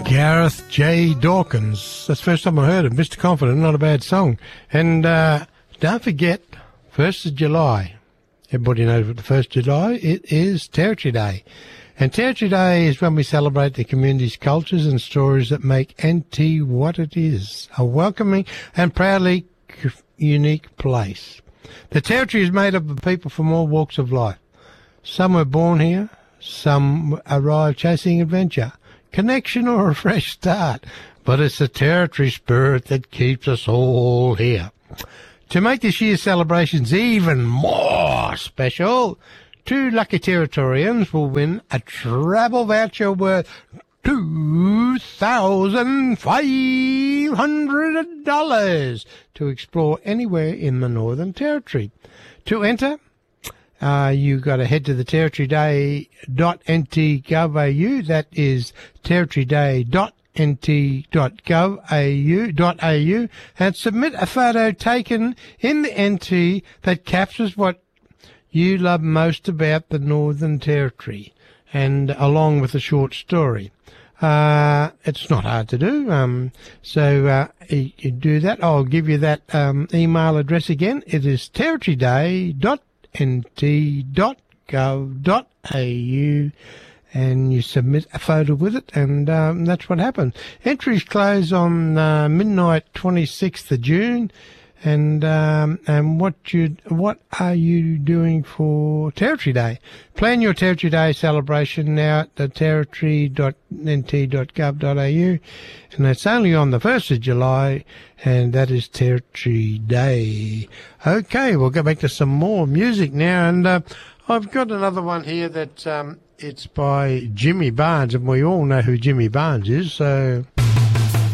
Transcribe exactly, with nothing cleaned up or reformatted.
Gareth J. Dawkins. That's the first time I heard him. Mister Confident, not a bad song. And uh, don't forget, first of July. Everybody knows what the first of July, it is Territory Day. And Territory Day is when we celebrate the community's cultures and stories that make N T what it is, a welcoming and proudly unique place. The Territory is made up of people from all walks of life. Some were born here, some arrived chasing adventure, connection or a fresh start, but it's the Territory spirit that keeps us all here. To make this year's celebrations even more special, two lucky Territorians will win a travel voucher worth two thousand five hundred dollars to explore anywhere in the Northern Territory. To enter, Uh, you got to head to the territory day dot n t dot gov dot a u. That is territory day dot n t dot gov dot a u and submit a photo taken in the N T that captures what you love most about the Northern Territory, and along with a short story. Uh, it's not hard to do. Um, so uh, you, you do that. I'll give you that um, email address again. It is territory day dot n t dot gov dot a u, and you submit a photo with it, and um, that's what happens. Entries close on uh, midnight twenty-sixth of June, and um, and what you what are you doing for Territory Day? Plan your Territory Day celebration now at the territory dot n t dot gov dot a u, and that's only on the first of July, and that is Territory Day. Okay, we'll go back to some more music now, and uh, I've got another one here that um, it's by Jimmy Barnes, and we all know who Jimmy Barnes is, so